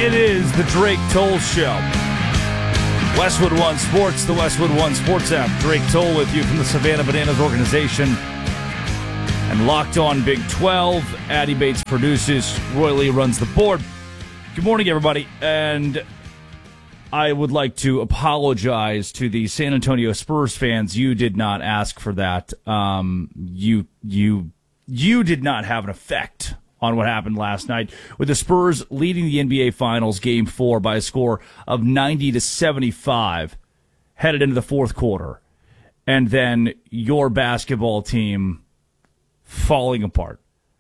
It is the Drake Toll Show. Westwood One Sports, the Westwood One Sports app. Drake Toll with you from the Savannah Bananas organization. And Locked On Big 12. Addie Bates produces. Roy Lee runs the board. Good morning, everybody. And I would like to apologize to the San Antonio Spurs fans. You did not ask for that. You did not have an effect on what happened last night, with the Spurs leading the NBA Finals Game 4 by a score of 90-75 headed into the fourth quarter, and then your basketball team falling apart.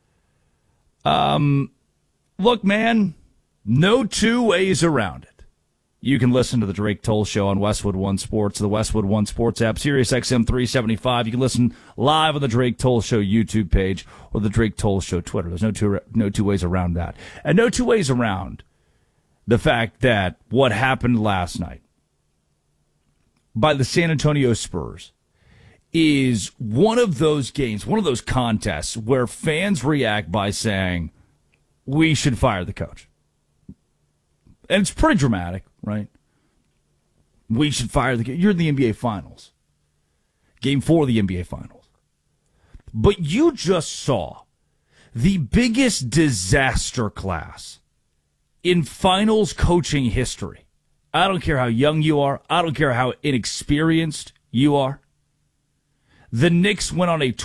Look, man, no two ways around it. You can listen to the Drake Toll Show on Westwood One Sports, the Westwood One Sports app, Sirius XM 375. You can listen live on the Drake Toll Show YouTube page or the Drake Toll Show Twitter. There's no two ways around that. And no two ways around the fact that what happened last night by the San Antonio Spurs is one of those games, one of those contests where fans react by saying, we should fire the coach. And it's pretty dramatic, right? We should fire the coach. You're in the NBA Finals. Game 4 of the NBA Finals. But you just saw the biggest disaster class in finals coaching history. I don't care how young you are. I don't care how inexperienced you are. The Knicks went on a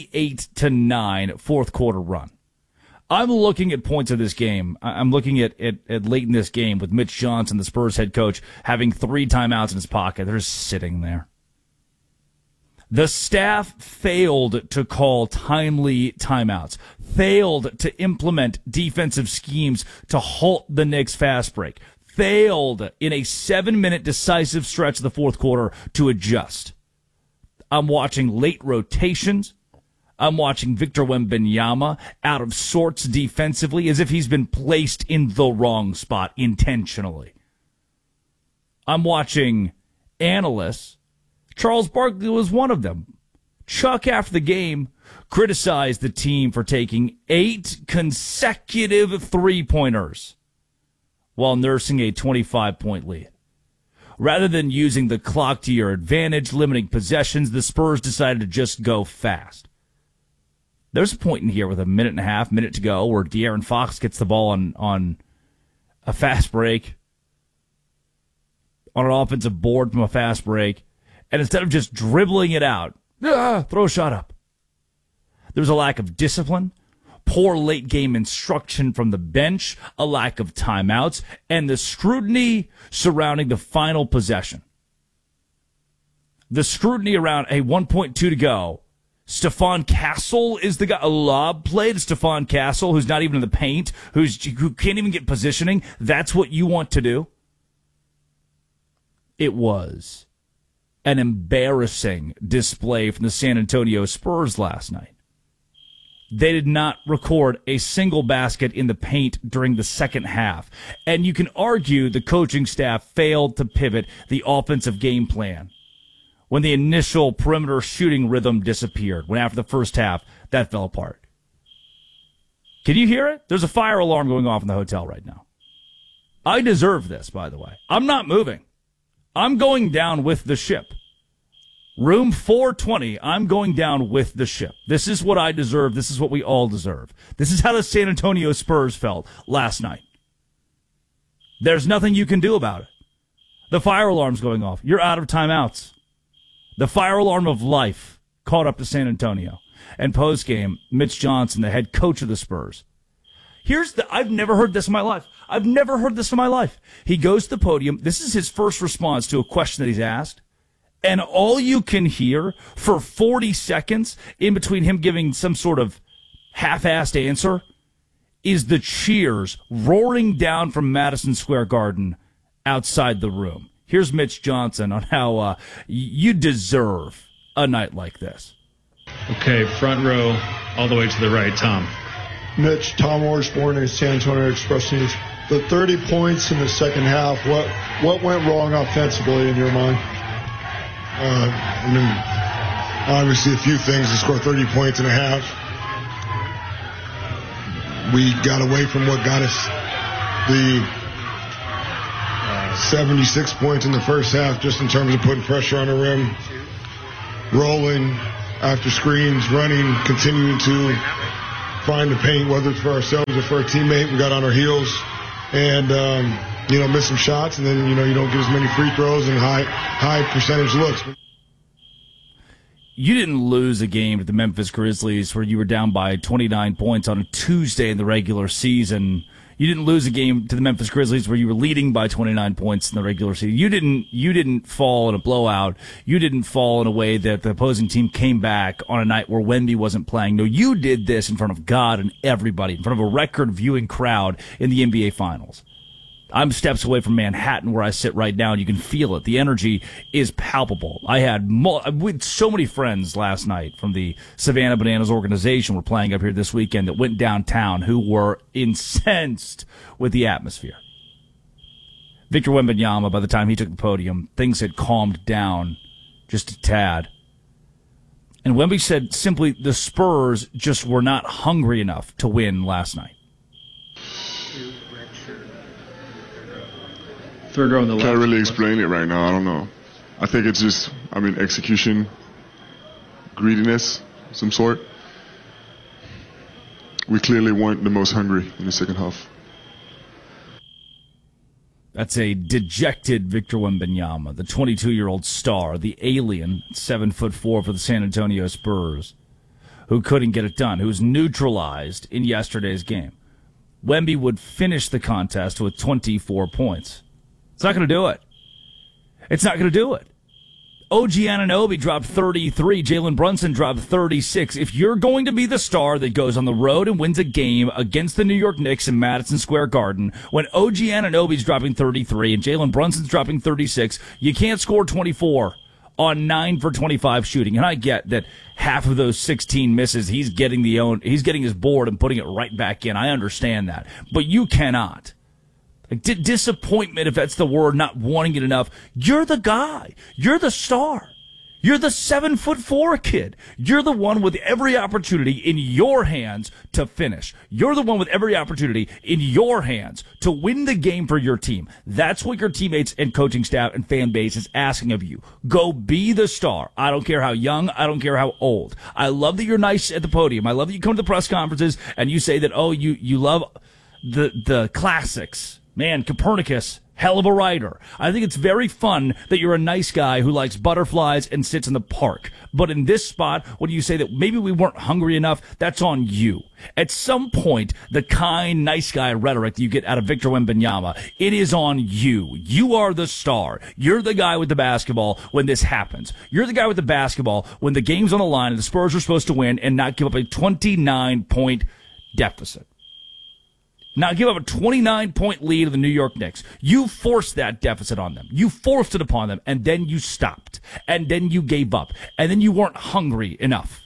28-9 fourth quarter run. I'm looking at points of this game. I'm looking at late in this game with Mitch Johnson, the Spurs head coach, having 3 timeouts in his pocket. They're just sitting there. The staff failed to call timely timeouts, failed to implement defensive schemes to halt the Knicks' fast break, failed in a 7-minute decisive stretch of the fourth quarter to adjust. I'm watching late rotations. I'm watching Victor Wembanyama out of sorts defensively, as if he's been placed in the wrong spot intentionally. I'm watching analysts. Charles Barkley was one of them. Chuck, after the game, criticized the team for taking 8 consecutive three-pointers while nursing a 25-point lead. Rather than using the clock to your advantage, limiting possessions, the Spurs decided to just go fast. There's a point in here with a minute to go, where De'Aaron Fox gets the ball on a fast break, on an offensive board from a fast break, and instead of just dribbling it out, throw a shot up. There's a lack of discipline, poor late-game instruction from the bench, a lack of timeouts, and the scrutiny surrounding the final possession. The scrutiny around a 1.2 to go. Stephon Castle is the guy. A lob play to Stephon Castle, who's not even in the paint, who can't even get positioning. That's what you want to do? It was an embarrassing display from the San Antonio Spurs last night. They did not record a single basket in the paint during the second half. And you can argue the coaching staff failed to pivot the offensive game plan when the initial perimeter shooting rhythm disappeared, when after the first half, that fell apart. Can you hear it? There's a fire alarm going off in the hotel right now. I deserve this, by the way. I'm not moving. I'm going down with the ship. Room 420, I'm going down with the ship. This is what I deserve. This is what we all deserve. This is how the San Antonio Spurs felt last night. There's nothing you can do about it. The fire alarm's going off. You're out of timeouts. The fire alarm of life caught up to San Antonio. And postgame, Mitch Johnson, the head coach of the Spurs. I've never heard this in my life. He goes to the podium. This is his first response to a question that he's asked. And all you can hear for 40 seconds in between him giving some sort of half-assed answer is the cheers roaring down from Madison Square Garden outside the room. Here's Mitch Johnson on how you deserve a night like this. Okay, front row, all the way to the right, Tom. Mitch, Tom Orsborn, San Antonio Express News. The 30 points in the second half, what went wrong offensively in your mind? Obviously a few things to score 30 points in a half. We got away from what got us the 76 points in the first half just in terms of putting pressure on the rim, rolling after screens, running, continuing to find the paint, whether it's for ourselves or for a teammate. We got on our heels and, miss some shots, and then, you don't get as many free throws and high percentage looks. You didn't lose a game to the Memphis Grizzlies where you were down by 29 points on a Tuesday in the regular season. You didn't lose a game to the Memphis Grizzlies where you were leading by 29 points in the regular season. You didn't fall in a blowout. You didn't fall in a way that the opposing team came back on a night where Wemby wasn't playing. No, you did this in front of God and everybody, in front of a record viewing crowd in the NBA Finals. I'm steps away from Manhattan where I sit right now, and you can feel it. The energy is palpable. I had so many friends last night from the Savannah Bananas organization we're playing up here this weekend that went downtown who were incensed with the atmosphere. Victor Wembanyama, by the time he took the podium, things had calmed down just a tad. And Wemby said simply the Spurs just were not hungry enough to win last night. Third row on the left. Can't really explain it right now. I don't know. I think it's just, execution, greediness, some sort. We clearly weren't the most hungry in the second half. That's a dejected Victor Wembanyama, the 22-year-old star, the alien, 7'4" for the San Antonio Spurs, who couldn't get it done, who was neutralized in yesterday's game. Wemby would finish the contest with 24 points. It's not going to do it. It's not going to do it. OG Anunoby dropped 33. Jalen Brunson dropped 36. If you're going to be the star that goes on the road and wins a game against the New York Knicks in Madison Square Garden, when OG Anunoby's dropping 33 and Jalen Brunson's dropping 36, you can't score 24 on 9 for 25 shooting. And I get that half of those 16 misses, he's getting his board and putting it right back in. I understand that. But you cannot. Disappointment, if that's the word, not wanting it enough. You're the guy. You're the star. You're the 7'4" kid. You're the one with every opportunity in your hands to finish. You're the one with every opportunity in your hands to win the game for your team. That's what your teammates and coaching staff and fan base is asking of you. Go be the star. I don't care how young. I don't care how old. I love that you're nice at the podium. I love that you come to the press conferences and you say that, you love the classics. Man, Copernicus, hell of a writer. I think it's very fun that you're a nice guy who likes butterflies and sits in the park. But in this spot, when you say that maybe we weren't hungry enough, that's on you. At some point, the kind, nice guy rhetoric that you get out of Victor Wembanyama, it is on you. You are the star. You're the guy with the basketball when this happens. You're the guy with the basketball when the game's on the line and the Spurs are supposed to win and not give up a 29-point deficit. Not give up a 29-point lead to the New York Knicks. You forced that deficit on them. You forced it upon them, and then you stopped. And then you gave up. And then you weren't hungry enough.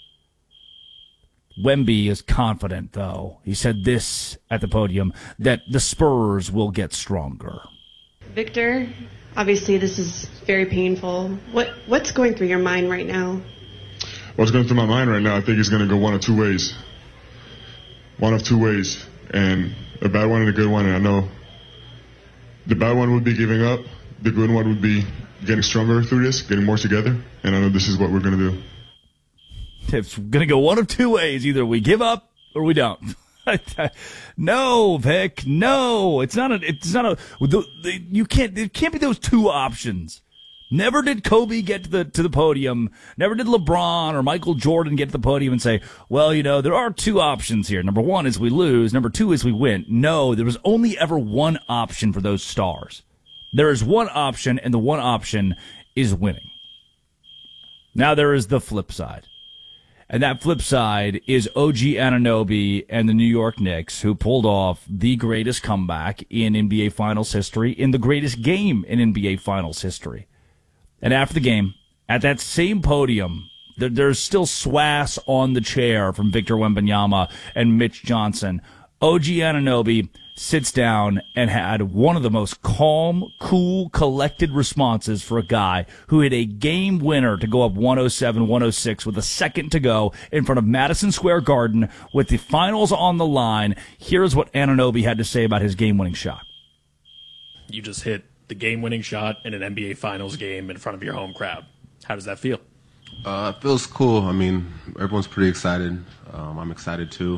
Wemby is confident, though. He said this at the podium, that the Spurs will get stronger. Victor, obviously this is very painful. What's going through your mind right now? What's going through my mind right now, I think it's going to go one of two ways. One of two ways. And a bad one and a good one. And I know the bad one would be giving up. The good one would be getting stronger through this, getting more together. And I know this is what we're going to do. It's going to go one of two ways. Either we give up or we don't. No, Vic. No. It can't be those two options. Never did Kobe get to the podium. Never did LeBron or Michael Jordan get to the podium and say, well, there are two options here. Number one is we lose. Number two is we win. No, there was only ever one option for those stars. There is one option, and the one option is winning. Now there is the flip side. And that flip side is OG Anunoby and the New York Knicks, who pulled off the greatest comeback in NBA Finals history, in the greatest game in NBA Finals history. And after the game, at that same podium, there's still swass on the chair from Victor Wembanyama and Mitch Johnson. OG Anunoby sits down and had one of the most calm, cool, collected responses for a guy who hit a game winner to go up 107-106 with a second to go in front of Madison Square Garden with the finals on the line. Here's what Anunoby had to say about his game-winning shot. You just hit the game-winning shot in an NBA Finals game in front of your home crowd. How does that feel? It feels cool. I mean, everyone's pretty excited. I'm excited too.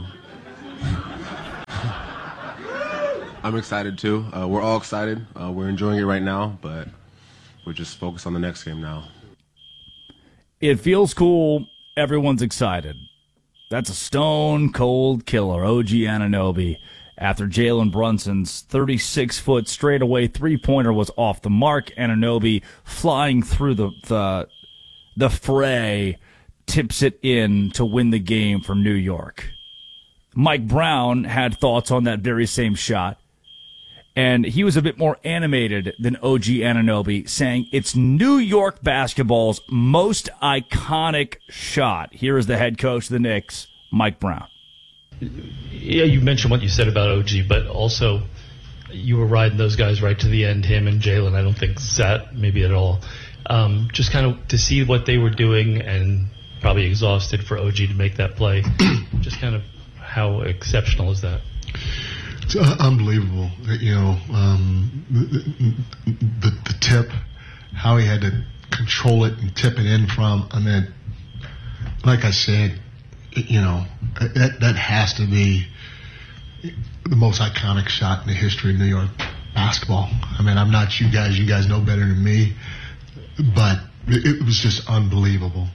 I'm excited too. We're all excited. We're enjoying it right now, but we're just focused on the next game now. It feels cool. Everyone's excited. That's a stone-cold killer, OG Anunoby. After Jalen Brunson's 36-foot straightaway three-pointer was off the mark, Anunoby flying through the fray tips it in to win the game for New York. Mike Brown had thoughts on that very same shot, and he was a bit more animated than OG Anunoby, saying it's New York basketball's most iconic shot. Here is the head coach of the Knicks, Mike Brown. Yeah, you mentioned what you said about OG, but also you were riding those guys right to the end, him and Jalen. I don't think Zat maybe at all. Just kind of to see what they were doing and probably exhausted for OG to make that play. Just kind of how exceptional is that? It's unbelievable. You know, the tip, how he had to control it and tip it in from. I mean, like I said, you know, that has to be the most iconic shot in the history of New York basketball. I mean, I'm not you guys. You guys know better than me. But it was just unbelievable.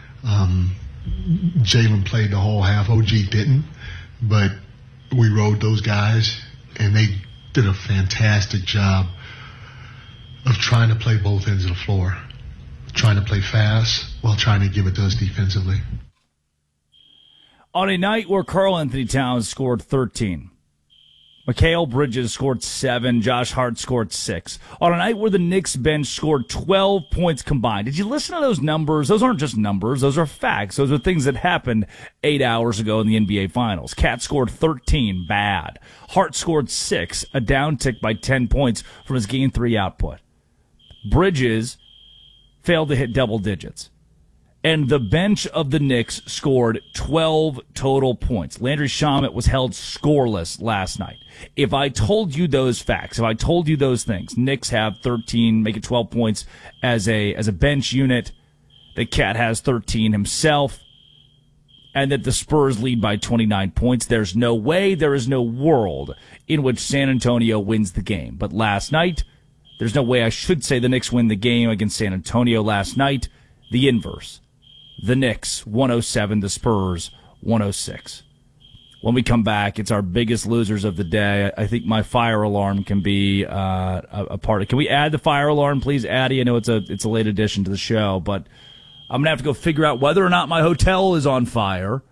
Jalen played the whole half. OG didn't. But we rode those guys, and they did a fantastic job of trying to play both ends of the floor, trying to play fast while trying to give it to us defensively. On a night where Karl-Anthony Towns scored 13, Mikal Bridges scored 7, Josh Hart scored 6. On a night where the Knicks bench scored 12 points combined. Did you listen to those numbers? Those aren't just numbers. Those are facts. Those are things that happened 8 hours ago in the NBA Finals. Cat scored 13, bad. Hart scored 6, a downtick by 10 points from his Game 3 output. Bridges failed to hit double digits. And the bench of the Knicks scored 12 total points. Landry Shamet was held scoreless last night. If I told you those facts, if I told you those things, Knicks have 13, make it 12 points as a bench unit. The Cat has 13 himself. And that the Spurs lead by 29 points. There's no way, there is no world in which San Antonio wins the game. But last night, there's no way I should say the Knicks win the game against San Antonio last night. The inverse. The Knicks, 107, the Spurs, 106. When we come back, it's our biggest losers of the day. I think my fire alarm can be a part of it. Can we add the fire alarm, please, Addie? I know it's a late addition to the show, but I'm going to have to go figure out whether or not my hotel is on fire,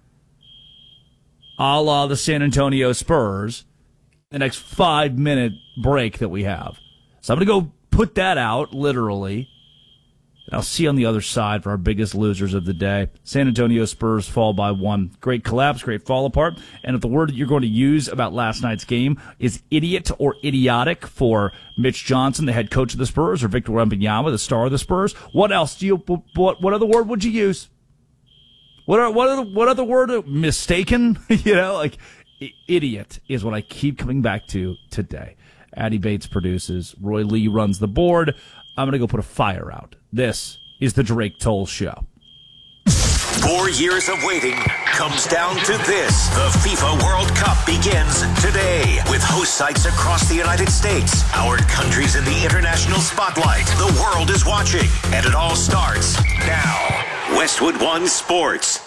a la the San Antonio Spurs, the next 5-minute break that we have. So I'm going to go put that out, literally. I'll see you on the other side for our biggest losers of the day. San Antonio Spurs fall by 1. Great collapse, great fall apart. And if the word that you're going to use about last night's game is idiot or idiotic for Mitch Johnson, the head coach of the Spurs, or Victor Wembanyama, the star of the Spurs, what else do you? What other word would you use? What other word? Mistaken? You know, like idiot is what I keep coming back to today. Addie Bates produces. Roy Lee runs the board. I'm going to go put a fire out. This is the Drake Toll Show. 4 years of waiting comes down to this. The FIFA World Cup begins today with host sites across the United States. Our country's in the international spotlight. The world is watching, and it all starts now. Westwood One Sports.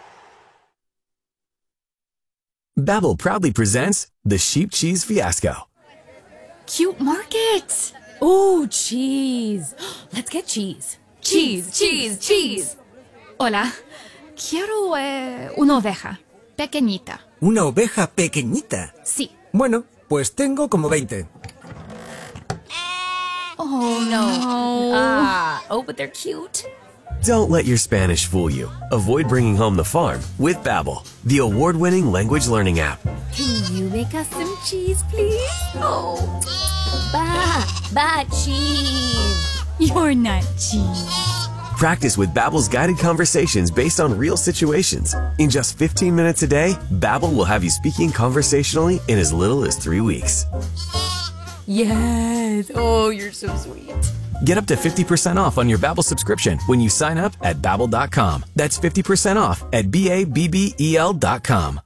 Babbel proudly presents the Sheep Cheese Fiasco. Cute market. Ooh, cheese. Let's get cheese. Cheese, cheese, cheese. Hola. Quiero una oveja. Pequeñita. ¿Una oveja pequeñita? Sí. Bueno, pues tengo como 20. Oh, no. Oh, but they're cute. Don't let your Spanish fool you. Avoid bringing home the farm with Babbel, the award-winning language learning app. Can you make us some cheese, please? Oh. Cheese. You're not cheese. Practice with Babbel's guided conversations based on real situations. In just 15 minutes a day, Babbel will have you speaking conversationally in as little as 3 weeks. Yes. Oh, you're so sweet. Get up to 50% off on your Babbel subscription when you sign up at Babbel.com. That's 50% off at BABBEL.com.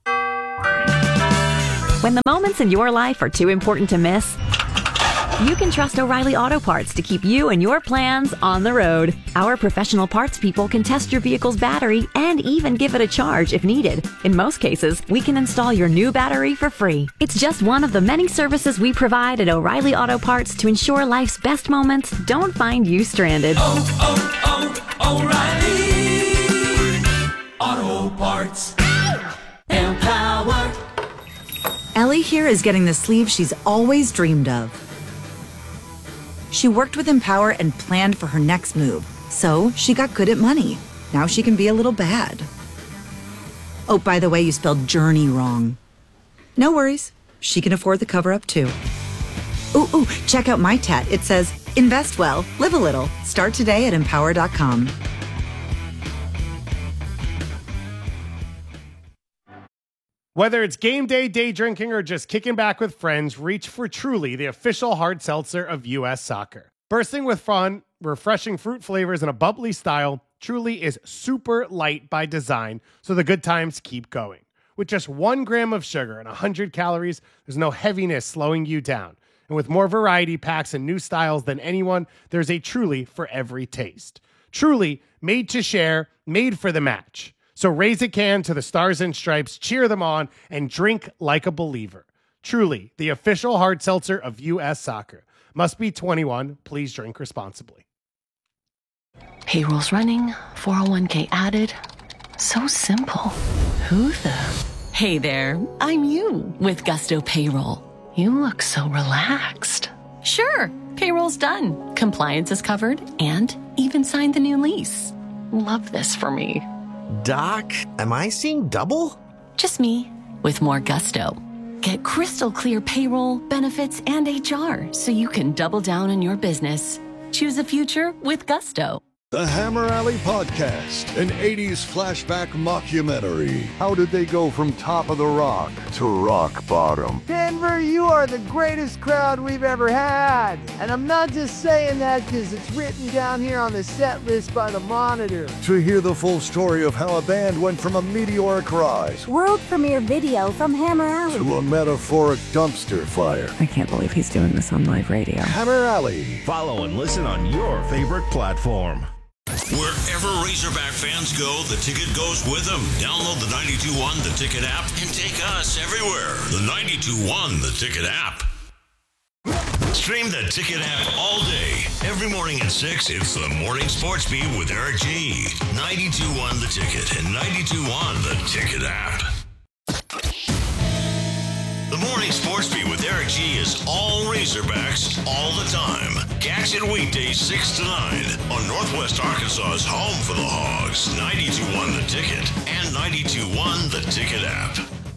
When the moments in your life are too important to miss, you can trust O'Reilly Auto Parts to keep you and your plans on the road. Our professional parts people can test your vehicle's battery and even give it a charge if needed. In most cases, we can install your new battery for free. It's just one of the many services we provide at O'Reilly Auto Parts to ensure life's best moments don't find you stranded. O'Reilly Auto Parts. Empower. Ellie here is getting the sleeve she's always dreamed of. She worked with Empower and planned for her next move, so she got good at money. Now she can be a little bad. Oh, by the way, you spelled journey wrong. No worries. She can afford the cover-up, too. Ooh, check out my tat. It says, invest well, live a little. Start today at Empower.com. Whether it's game day, day drinking, or just kicking back with friends, reach for Truly, the official hard seltzer of U.S. Soccer. Bursting with fun, refreshing fruit flavors, and a bubbly style, Truly is super light by design, so the good times keep going. With just 1 gram of sugar and 100 calories, there's no heaviness slowing you down. And with more variety packs and new styles than anyone, there's a Truly for every taste. Truly, made to share, made for the match. So raise a can to the Stars and Stripes, cheer them on, and drink like a believer. Truly, the official hard seltzer of U.S. Soccer. Must be 21. Please drink responsibly. Payroll's running, 401k added. So simple. Who the? Hey there, I'm you with Gusto Payroll. You look so relaxed. Sure, payroll's done. Compliance is covered and even signed the new lease. Love this for me. Doc, am I seeing double? Just me, with more gusto. Get crystal clear payroll, benefits, and HR so you can double down on your business. Choose a future with gusto. The Hammer Alley Podcast, an 80s flashback mockumentary. How did they go from top of the rock to rock bottom? Denver, you are the greatest crowd we've ever had. And I'm not just saying that because it's written down here on the set list by the Monitor. To hear the full story of how a band went from a meteoric rise, world premiere video from Hammer Alley, to a metaphoric dumpster fire. I can't believe he's doing this on live radio. Hammer Alley. Follow and listen on your favorite platform. Wherever Razorback fans go, the ticket goes with them. Download the 92.1 The Ticket app and take us everywhere. The 92.1 The Ticket app. Stream the Ticket app all day. Every morning at 6, it's the Morning Sports Beat with Eric G. 92.1 The Ticket and 92.1 The Ticket app. The Morning Sports Beat with Eric G is all Razorbacks all the time. Catch it weekdays 6 to 9 on Northwest Arkansas's home for the Hogs. 92.1 The Ticket and 92.1 The Ticket app.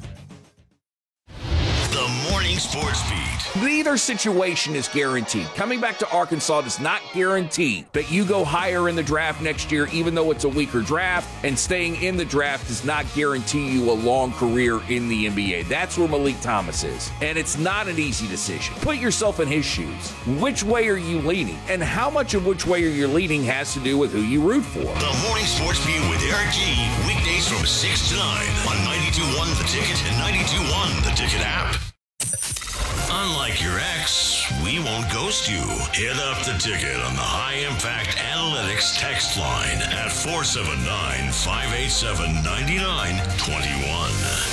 The Morning Sports Beat. Neither situation is guaranteed. Coming back to Arkansas does not guarantee that you go higher in the draft next year, even though it's a weaker draft, and staying in the draft does not guarantee you a long career in the NBA. That's where Malik Thomas is, and it's not an easy decision. Put yourself in his shoes. Which way are you leaning? And how much of which way you're leaning has to do with who you root for. The Morning Sports Beat with Eric G. Weekdays from 6 to 9 on 92.1 The Ticket and 92.1 The Ticket app. Unlike your ex, we won't ghost you. Hit up The Ticket on the High Impact Analytics text line at 479-587-9921.